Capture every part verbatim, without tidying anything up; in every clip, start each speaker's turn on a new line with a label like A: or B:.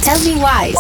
A: Tell Me Wise.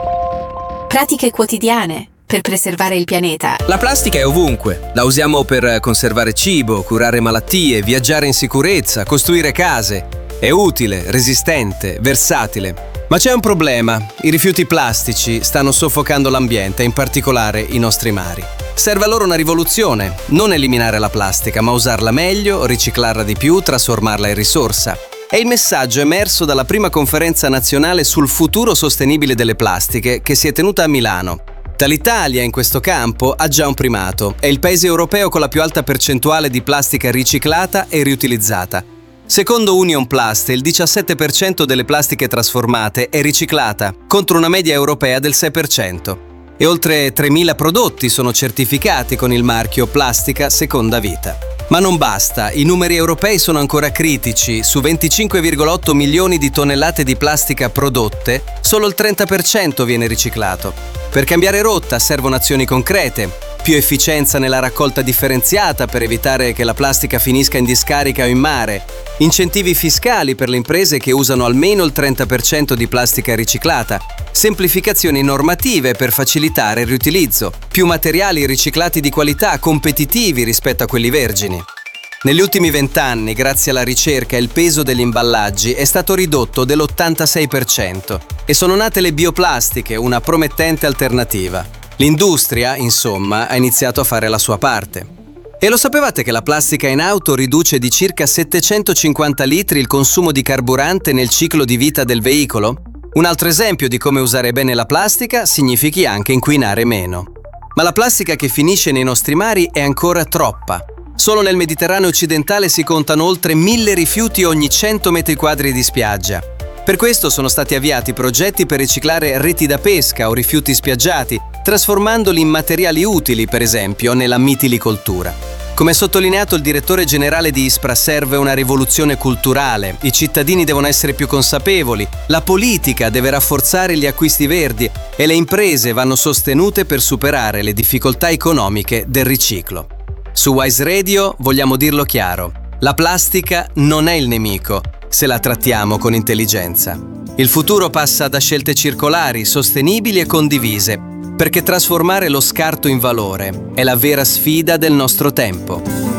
A: Pratiche quotidiane per preservare il pianeta.
B: La plastica è ovunque. La usiamo per conservare cibo, curare malattie, viaggiare in sicurezza, costruire case. È utile, resistente, versatile. Ma c'è un problema. I rifiuti plastici stanno soffocando l'ambiente, in particolare i nostri mari. Serve a loro una rivoluzione, non eliminare la plastica, ma usarla meglio, riciclarla di più, trasformarla in risorsa. È il messaggio emerso dalla prima conferenza nazionale sul futuro sostenibile delle plastiche che si è tenuta a Milano. L'Italia in questo campo ha già un primato. È il paese europeo con la più alta percentuale di plastica riciclata e riutilizzata. Secondo Union Plast, il diciassette per cento delle plastiche trasformate è riciclata, contro una media europea del sei per cento. E oltre tremila prodotti sono certificati con il marchio Plastica Seconda Vita. Ma non basta, i numeri europei sono ancora critici. Su venticinque virgola otto milioni di tonnellate di plastica prodotte, solo il trenta per cento viene riciclato. Per cambiare rotta servono azioni concrete, più efficienza nella raccolta differenziata per evitare che la plastica finisca in discarica o in mare, incentivi fiscali per le imprese che usano almeno il trenta per cento di plastica riciclata, semplificazioni normative per facilitare il riutilizzo, più materiali riciclati di qualità competitivi rispetto a quelli vergini. Negli ultimi vent'anni, grazie alla ricerca, il peso degli imballaggi è stato ridotto dell'ottantasei per cento e sono nate le bioplastiche, una promettente alternativa. L'industria, insomma, ha iniziato a fare la sua parte. E lo sapevate che la plastica in auto riduce di circa settecentocinquanta litri il consumo di carburante nel ciclo di vita del veicolo? Un altro esempio di come usare bene la plastica significhi anche inquinare meno. Ma la plastica che finisce nei nostri mari è ancora troppa. Solo nel Mediterraneo occidentale si contano oltre mille rifiuti ogni cento metri quadri di spiaggia. Per questo sono stati avviati progetti per riciclare reti da pesca o rifiuti spiaggiati, trasformandoli in materiali utili, per esempio, nella mitilicoltura. Come ha sottolineato il direttore generale di ISPRA, serve una rivoluzione culturale, i cittadini devono essere più consapevoli, la politica deve rafforzare gli acquisti verdi e le imprese vanno sostenute per superare le difficoltà economiche del riciclo. Su Wise Radio vogliamo dirlo chiaro, la plastica non è il nemico, se la trattiamo con intelligenza. Il futuro passa da scelte circolari, sostenibili e condivise, perché trasformare lo scarto in valore è la vera sfida del nostro tempo.